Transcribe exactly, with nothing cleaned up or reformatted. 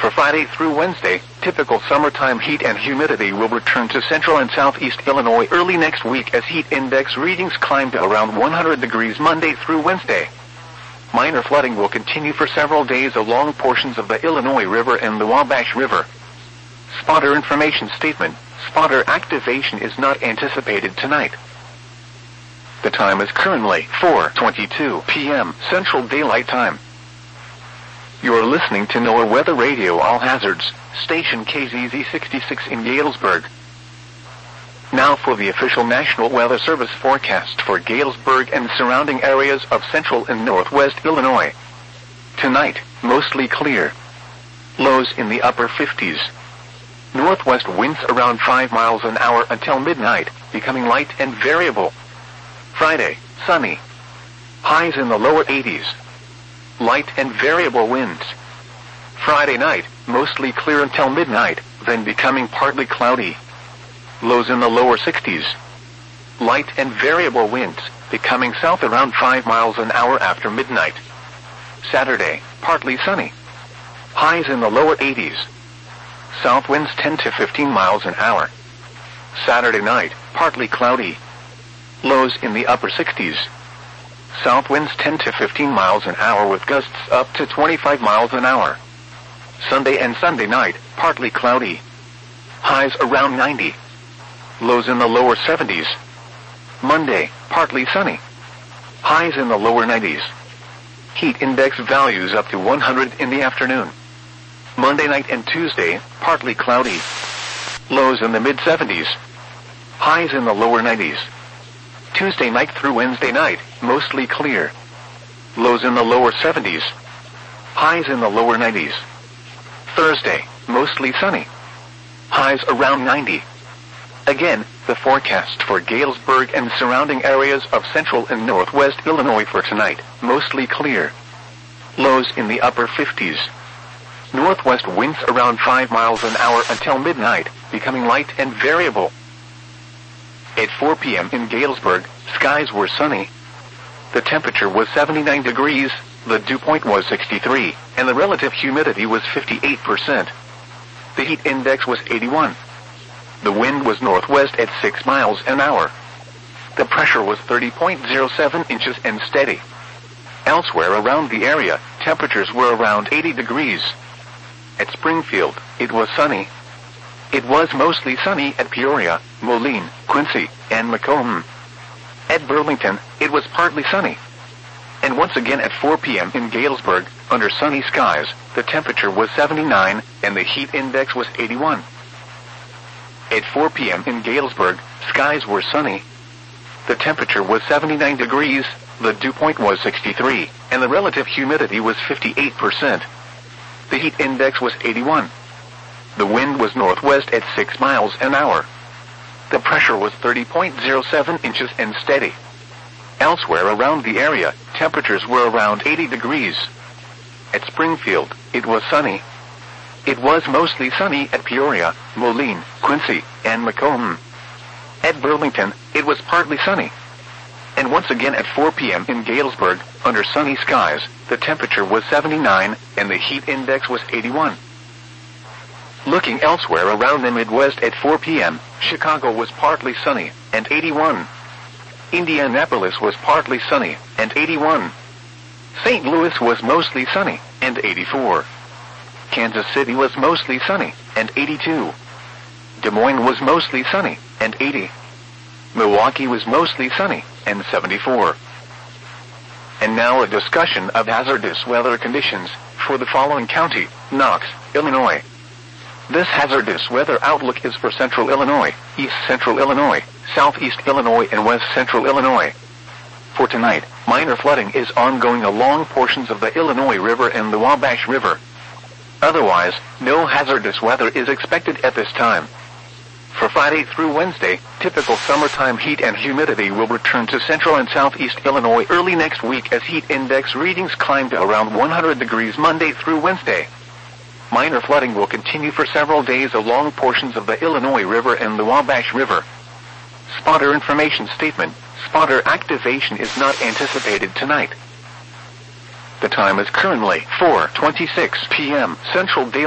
For Friday through Wednesday, typical summertime heat and humidity will return to central and southeast Illinois early next week as heat index readings climb to around one hundred degrees Monday through Wednesday. Minor flooding will continue for several days along portions of the Illinois River and the Wabash River. Spotter information statement. Spotter activation is not anticipated tonight. The time is currently four twenty-two p m Central Daylight Time. You are listening to NOAA Weather Radio All Hazards, station K Z Z sixty-six in Galesburg. Now for the official National Weather Service forecast for Galesburg and surrounding areas of central and northwest Illinois. Tonight, mostly clear. Lows in the upper fifties. Northwest winds around five miles an hour until midnight, becoming light and variable. Friday, sunny. Highs in the lower eighties. Light and variable winds. Friday night, mostly clear until midnight, then becoming partly cloudy. Lows in the lower sixties. Light and variable winds, becoming south around five miles an hour after midnight. Saturday, partly sunny. Highs in the lower eighties. South winds ten to fifteen miles an hour. Saturday night, partly cloudy. Lows in the upper sixties. South winds ten to fifteen miles an hour with gusts up to twenty-five miles an hour. Sunday and Sunday night, partly cloudy. Highs around ninety. Lows in the lower seventies. Monday, partly sunny. Highs in the lower nineties. Heat index values up to one hundred in the afternoon. Monday night and Tuesday, partly cloudy. Lows in the mid seventies. Highs in the lower nineties. Tuesday night through Wednesday night, mostly clear. Lows in the lower seventies. Highs in the lower nineties. Thursday, mostly sunny. Highs around ninety. Again, the forecast for Galesburg and surrounding areas of central and northwest Illinois for tonight, mostly clear. Lows in the upper fifties. Northwest winds around five miles an hour until midnight, becoming light and variable. At four p m in Galesburg, skies were sunny. The temperature was seventy-nine degrees, the dew point was sixty-three, and the relative humidity was fifty-eight percent. The heat index was eighty-one. The wind was northwest at six miles an hour. The pressure was thirty point zero seven inches and steady. Elsewhere around the area, temperatures were around eighty degrees. At Springfield, it was sunny. It was mostly sunny at Peoria, Moline, Quincy, and Macomb. At Burlington, it was partly sunny. And once again at four p m in Galesburg, under sunny skies, the temperature was seventy-nine, and the heat index was eighty-one. At four p m in Galesburg, skies were sunny. The temperature was seventy-nine degrees, the dew point was sixty-three, and the relative humidity was fifty-eight percent. The heat index was eighty-one. The wind was northwest at six miles an hour. The pressure was thirty point zero seven inches and steady. Elsewhere around the area, temperatures were around eighty degrees. At Springfield, it was sunny. It was mostly sunny at Peoria, Moline, Quincy, and Macomb. At Burlington, it was partly sunny. And once again at four p m in Galesburg, under sunny skies, the temperature was seventy-nine, and the heat index was eighty-one. Looking elsewhere around the Midwest at four p m, Chicago was partly sunny, and eighty-one. Indianapolis was partly sunny, and eighty-one. Saint Louis was mostly sunny, and eighty-four. Kansas City was mostly sunny, and eighty-two. Des Moines was mostly sunny, and eighty. Milwaukee was mostly sunny, and seventy-four. And now a discussion of hazardous weather conditions for the following county, Knox, Illinois. This hazardous weather outlook is for central Illinois, east central Illinois, southeast Illinois, and west central Illinois. For tonight, minor flooding is ongoing along portions of the Illinois River and the Wabash River. Otherwise, no hazardous weather is expected at this time. For Friday through Wednesday, typical summertime heat and humidity will return to central and southeast Illinois early next week as heat index readings climb to around one hundred degrees Monday through Wednesday. Minor flooding will continue for several days along portions of the Illinois River and the Wabash River. Spotter information statement. Spotter activation is not anticipated tonight. The time is currently four twenty-six p m Central Daylight